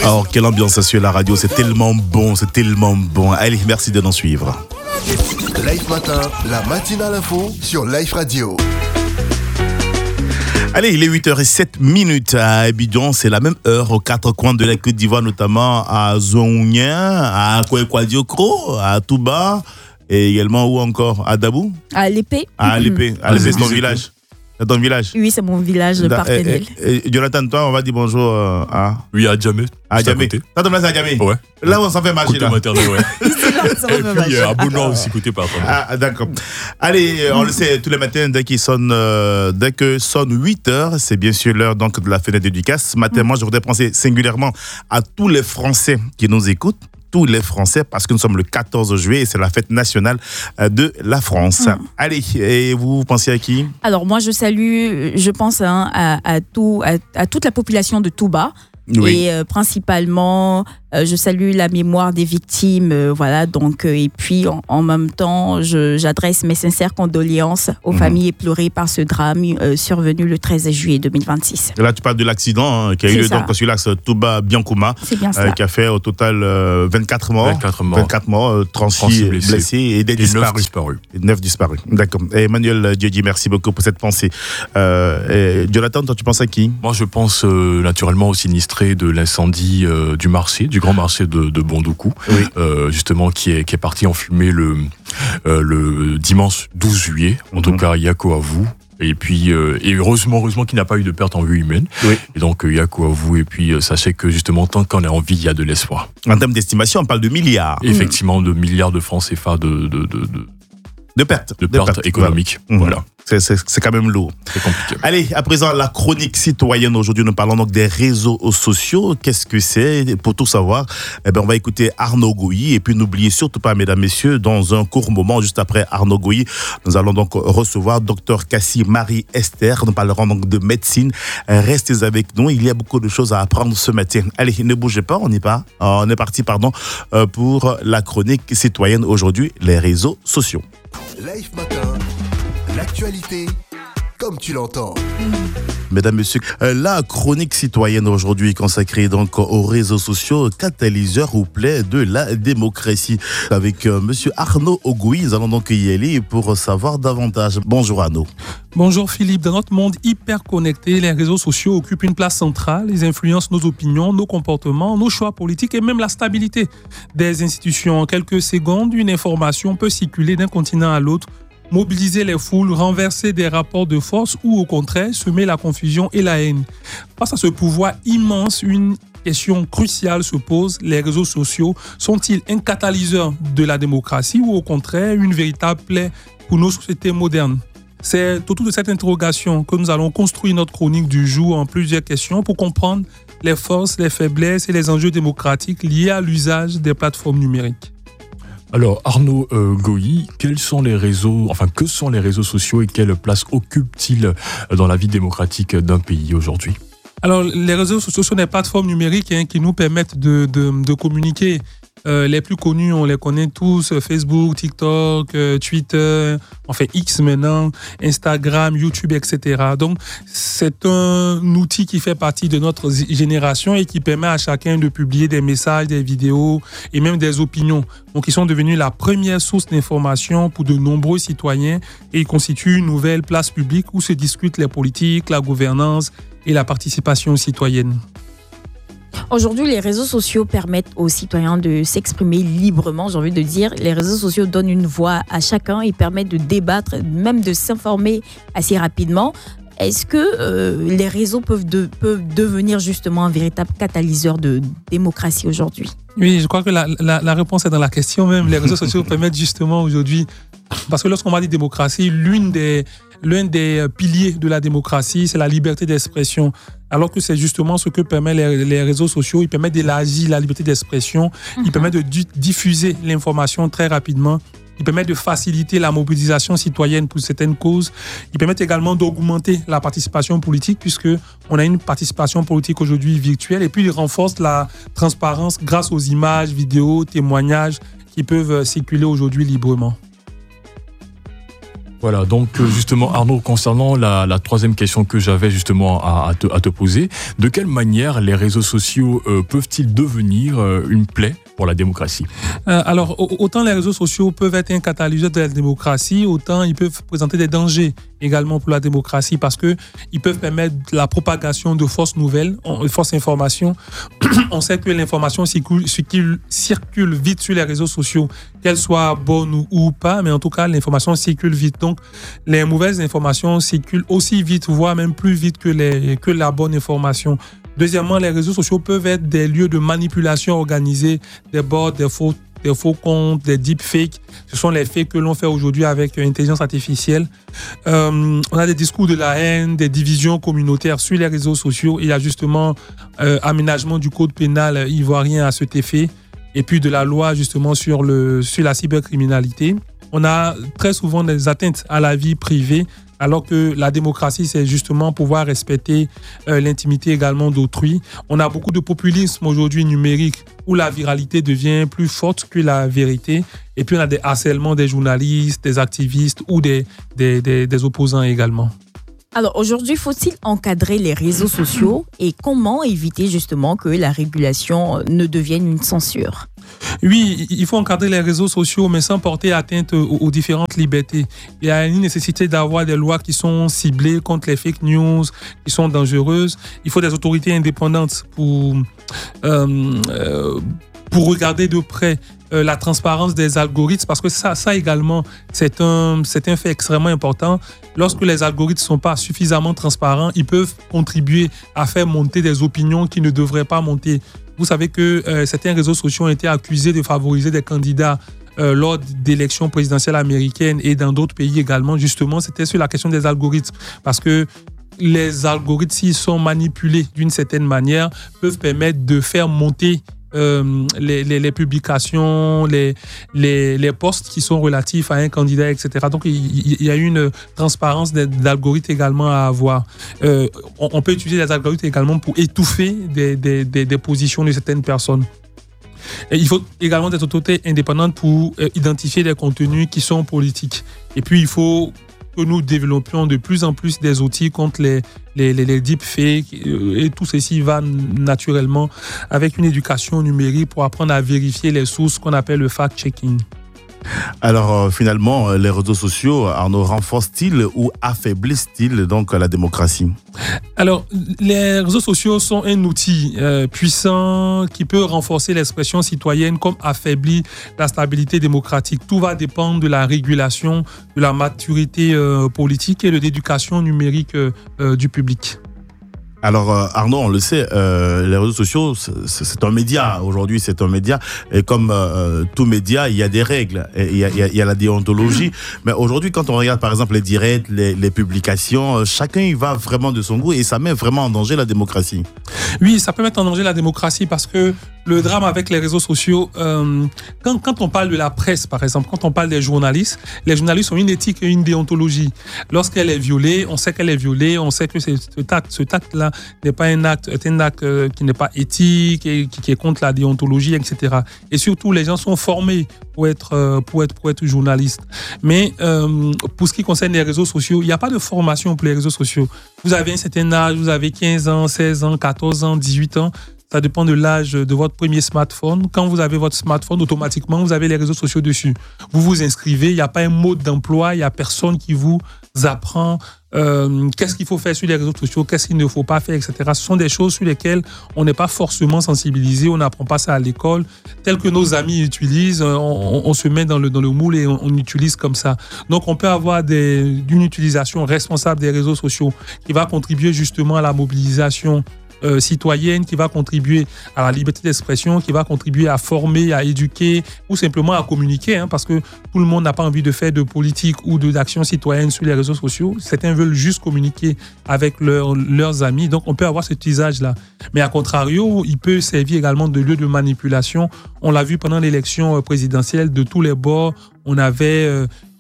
Alors, quelle ambiance sur la radio, c'est tellement bon, c'est tellement bon. Allez, merci de nous suivre. Life Matin, la matinale info sur Life Radio. Allez, il est 8h07 à Abidjan, c'est la même heure aux quatre coins de la Côte d'Ivoire, notamment à Zounia, à Kouékouadiokro, à Touba, et également où encore? À Dabou? À l'épée. À l'épée, c'est ton village. C'est ton village? Oui, c'est mon village partenaire. Jonathan, toi, on va dire bonjour à... Oui, à Djamé. À Djamé. T'as ton place à Djamé? Ouais. Là où on s'en fait marcher, côté là. maternel, ouais. Et puis à Benoît aussi, côté partenaire. Ah, d'accord. Allez, on le sait, tous les matins, dès que sonne 8 heures, c'est bien sûr l'heure donc de la fenêtre dédicace. Ce matin, moi, je voudrais penser singulièrement à tous les Français qui nous écoutent. Tous les Français, parce que nous sommes le 14 juillet et c'est la fête nationale de la France. Allez, et vous pensez à qui? Alors moi, je pense à toute la population de Touba. Oui. Et principalement, je salue la mémoire des victimes, voilà. Donc, et puis en même temps, j'adresse mes sincères condoléances aux familles éplorées par ce drame survenu le 13 juillet 2026. Et là, tu parles de l'accident qui a eu lieu donc sur l'axe Touba-Biancouma, qui a fait au total 24 morts, 36 blessés et des disparus. 9 disparus. D'accord. Et Emmanuel Diedi, merci beaucoup pour cette pensée. Jonathan, toi, tu penses à qui? Moi, je pense naturellement au sinistré de l'incendie du marché, du grand marché de Bondoukou, justement qui est parti en fumée le dimanche 12 juillet. En tout cas, yako à vous. Et puis, et heureusement qu'il n'a pas eu de perte en vie humaine. Oui. Et donc, yako à vous. Et puis, sachez que justement, tant qu'on est en vie, il y a de l'espoir. En termes d'estimation, on parle de milliards. Effectivement, de milliards de francs CFA de pertes économiques. Voilà. C'est quand même lourd. C'est compliqué. Allez, à présent, la chronique citoyenne. Aujourd'hui, nous parlons donc des réseaux sociaux. Qu'est-ce que c'est? Pour tout savoir, on va écouter Arnaud Goyi. Et puis, n'oubliez surtout pas, mesdames, messieurs, dans un court moment, juste après Arnaud Goyi, nous allons donc recevoir Dr Cassie Marie-Esther. Nous parlerons donc de médecine. Restez avec nous. Il y a beaucoup de choses à apprendre ce matin. Allez, ne bougez pas. On est parti, pour la chronique citoyenne. Aujourd'hui, les réseaux sociaux. Life Matin, l'actualité comme tu l'entends. Mesdames, Messieurs, la chronique citoyenne aujourd'hui est consacrée donc aux réseaux sociaux, catalyseurs ou plaies de la démocratie. Avec Monsieur Arnaud Goyi, nous allons donc y aller pour savoir davantage. Bonjour Arnaud. Bonjour Philippe. Dans notre monde hyper connecté, les réseaux sociaux occupent une place centrale. Ils influencent nos opinions, nos comportements, nos choix politiques et même la stabilité des institutions. En quelques secondes, une information peut circuler d'un continent à l'autre, mobiliser les foules, renverser des rapports de force ou au contraire semer la confusion et la haine. Face à ce pouvoir immense, une question cruciale se pose. Les réseaux sociaux sont-ils un catalyseur de la démocratie ou au contraire une véritable plaie pour nos sociétés modernes? C'est autour de cette interrogation que nous allons construire notre chronique du jour en plusieurs questions pour comprendre les forces, les faiblesses et les enjeux démocratiques liés à l'usage des plateformes numériques. Alors Arnaud Goyi, que sont les réseaux sociaux et quelle place occupent-ils dans la vie démocratique d'un pays aujourd'hui? Alors les réseaux sociaux sont des plateformes numériques qui nous permettent de communiquer. Les plus connus, on les connaît tous, Facebook, TikTok, Twitter, enfin X maintenant, Instagram, YouTube, etc. Donc, c'est un outil qui fait partie de notre génération et qui permet à chacun de publier des messages, des vidéos et même des opinions. Donc, ils sont devenus la première source d'information pour de nombreux citoyens et ils constituent une nouvelle place publique où se discutent les politiques, la gouvernance et la participation citoyenne. Aujourd'hui, les réseaux sociaux permettent aux citoyens de s'exprimer librement, j'ai envie de dire. Les réseaux sociaux donnent une voix à chacun et permettent de débattre, même de s'informer assez rapidement. Est-ce que les réseaux peuvent devenir justement un véritable catalyseur de démocratie aujourd'hui? Oui, je crois que la réponse est dans la question même. Les réseaux sociaux permettent justement aujourd'hui, parce que lorsqu'on parle de démocratie, l'un des piliers de la démocratie, c'est la liberté d'expression. Alors que c'est justement ce que permettent les réseaux sociaux. Ils permettent d'élargir la liberté d'expression. Ils permettent de diffuser l'information très rapidement. Ils permettent de faciliter la mobilisation citoyenne pour certaines causes. Ils permettent également d'augmenter la participation politique puisqu'on a une participation politique aujourd'hui virtuelle. Et puis, ils renforcent la transparence grâce aux images, vidéos, témoignages qui peuvent circuler aujourd'hui librement. Voilà, donc justement Arnaud, concernant la troisième question que j'avais justement à te poser, de quelle manière les réseaux sociaux peuvent-ils devenir une plaie pour la démocratie? Alors, autant les réseaux sociaux peuvent être un catalyseur de la démocratie, autant ils peuvent présenter des dangers également pour la démocratie parce qu'ils peuvent permettre la propagation de fausses nouvelles, de fausses informations. On sait que l'information circule vite sur les réseaux sociaux, qu'elle soit bonne ou pas, mais en tout cas, l'information circule vite. Donc, les mauvaises informations circulent aussi vite, voire même plus vite que la bonne information. Deuxièmement, les réseaux sociaux peuvent être des lieux de manipulation organisée, des bots, des faux comptes, des deepfakes. Ce sont les faits que l'on fait aujourd'hui avec l'intelligence artificielle. On a des discours de la haine, des divisions communautaires sur les réseaux sociaux. Il y a justement aménagement du code pénal ivoirien à cet effet. Et puis de la loi justement sur la cybercriminalité. On a très souvent des atteintes à la vie privée, alors que la démocratie, c'est justement pouvoir respecter l'intimité également d'autrui. On a beaucoup de populisme aujourd'hui numérique où la viralité devient plus forte que la vérité. Et puis on a des harcèlements des journalistes, des activistes ou des opposants également. Alors aujourd'hui, faut-il encadrer les réseaux sociaux et comment éviter justement que la régulation ne devienne une censure? Oui, il faut encadrer les réseaux sociaux, mais sans porter atteinte aux différentes libertés. Il y a une nécessité d'avoir des lois qui sont ciblées contre les fake news, qui sont dangereuses. Il faut des autorités indépendantes pour regarder de près la transparence des algorithmes, parce que ça également, c'est un fait extrêmement important. Lorsque les algorithmes ne sont pas suffisamment transparents, ils peuvent contribuer à faire monter des opinions qui ne devraient pas monter. Vous savez que certains réseaux sociaux ont été accusés de favoriser des candidats lors d'élections présidentielles américaines et dans d'autres pays également. Justement, c'était sur la question des algorithmes, parce que les algorithmes, s'ils sont manipulés d'une certaine manière, peuvent permettre de faire monter les publications, les posts qui sont relatifs à un candidat, etc. Donc, il y a une transparence d'algorithmes également à avoir. On peut utiliser les algorithmes également pour étouffer des positions de certaines personnes. Et il faut également des autorités indépendantes pour identifier des contenus qui sont politiques. Et puis, il faut que nous développions de plus en plus des outils contre les deepfakes, et tout ceci va naturellement avec une éducation numérique pour apprendre à vérifier les sources qu'on appelle le fact-checking. Alors finalement, les réseaux sociaux, Arnaud, renforcent-ils ou affaiblissent-ils donc la démocratie? Alors, les réseaux sociaux sont un outil puissant qui peut renforcer l'expression citoyenne comme affaiblir la stabilité démocratique. Tout va dépendre de la régulation, de la maturité politique et de l'éducation numérique du public. Alors Arnaud, on le sait, les réseaux sociaux, c'est un média. Aujourd'hui, c'est un média. Et comme tout média, il y a des règles. Et il y a la déontologie. Mais aujourd'hui, quand on regarde par exemple les directs, les publications, chacun y va vraiment de son goût et ça met vraiment en danger la démocratie. Oui, ça peut mettre en danger la démocratie parce que le drame avec les réseaux sociaux, quand on parle de la presse, par exemple, quand on parle des journalistes, les journalistes ont une éthique et une déontologie. Lorsqu'elle est violée, on sait qu'elle est violée, on sait que cet acte-là n'est pas un acte, est un acte qui n'est pas éthique et qui est contre la déontologie, etc. Et surtout, les gens sont formés pour être journalistes. Mais pour ce qui concerne les réseaux sociaux, il n'y a pas de formation pour les réseaux sociaux. Vous avez un certain âge, vous avez 15 ans, 16 ans, 14 ans, 18 ans. Ça dépend de l'âge de votre premier smartphone. Quand vous avez votre smartphone, automatiquement, vous avez les réseaux sociaux dessus. Vous vous inscrivez, il n'y a pas un mode d'emploi, il n'y a personne qui vous apprend qu'est-ce qu'il faut faire sur les réseaux sociaux, qu'est-ce qu'il ne faut pas faire, etc. Ce sont des choses sur lesquelles on n'est pas forcément sensibilisé, on n'apprend pas ça à l'école. Tel que nos amis utilisent, on se met dans le moule et on utilise comme ça. Donc, on peut avoir une utilisation responsable des réseaux sociaux qui va contribuer justement à la mobilisation citoyenne, qui va contribuer à la liberté d'expression, qui va contribuer à former, à éduquer ou simplement à communiquer, parce que tout le monde n'a pas envie de faire de politique ou d'action citoyenne sur les réseaux sociaux. Certains veulent juste communiquer avec leurs amis. Donc, on peut avoir cet usage-là. Mais à contrario, il peut servir également de lieu de manipulation. On l'a vu pendant l'élection présidentielle de tous les bords. On avait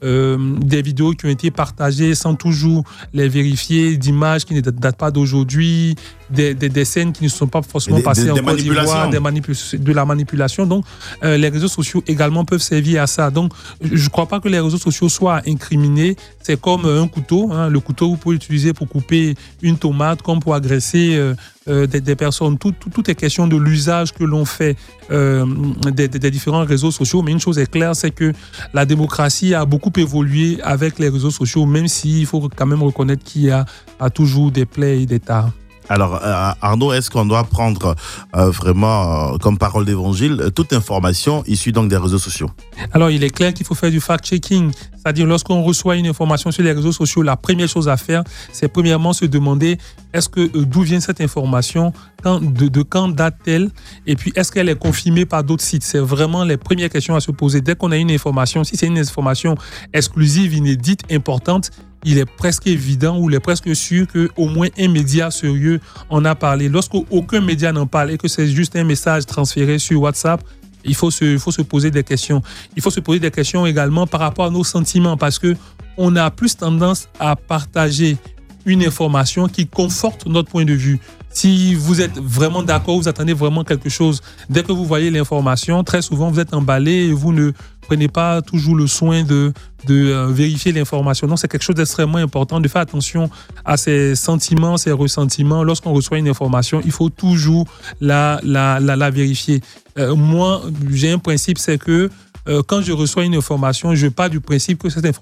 des vidéos qui ont été partagées sans toujours les vérifier, d'images qui ne datent pas d'aujourd'hui, des scènes qui ne sont pas forcément passées en Côte d'Ivoire, de la manipulation. Donc, les réseaux sociaux également peuvent servir à ça. Donc, je ne crois pas que les réseaux sociaux soient incriminés. C'est comme un couteau. Le couteau, vous pouvez l'utiliser pour couper une tomate, comme pour agresser des personnes. Tout est question de l'usage que l'on fait des différents réseaux sociaux. Mais une chose est claire, c'est que la démocratie a beaucoup évolué avec les réseaux sociaux, même s'il faut quand même reconnaître qu'il y a toujours des plaies et des tares. Alors, Arnaud, est-ce qu'on doit prendre vraiment comme parole d'évangile toute information issue donc des réseaux sociaux? Alors, il est clair qu'il faut faire du fact-checking. C'est-à-dire, lorsqu'on reçoit une information sur les réseaux sociaux, la première chose à faire, c'est premièrement se demander d'où vient cette information, de quand date-t-elle, et puis est-ce qu'elle est confirmée par d'autres sites? C'est vraiment les premières questions à se poser. Dès qu'on a une information, si c'est une information exclusive, inédite, importante, il est presque évident ou il est presque sûr qu'au moins un média sérieux en a parlé. Lorsqu'aucun média n'en parle et que c'est juste un message transféré sur WhatsApp, il faut se poser des questions. Il faut se poser des questions également par rapport à nos sentiments parce qu'on a plus tendance à partager une information qui conforte notre point de vue. Si vous êtes vraiment d'accord, vous attendez vraiment quelque chose, dès que vous voyez l'information, très souvent vous êtes emballé et vous ne prenez pas toujours le soin de vérifier l'information. Donc c'est quelque chose d'extrêmement important de faire attention à ses sentiments, ses ressentiments. Lorsqu'on reçoit une information, il faut toujours la vérifier. Moi, j'ai un principe, c'est que quand je reçois une information, je pars du principe que cette information